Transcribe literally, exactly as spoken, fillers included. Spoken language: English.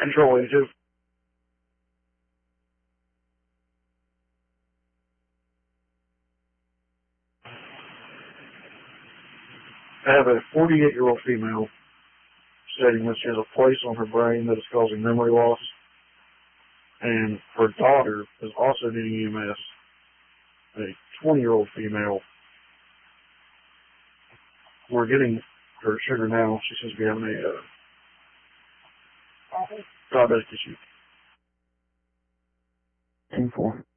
Control eighty-two. I have a forty-eight-year-old female stating that she has a place on her brain that is causing memory loss, and her daughter is also needing E M S, a twenty-year-old female. We're getting her sugar now. She seems to be having a uh, diabetic issue. ten four.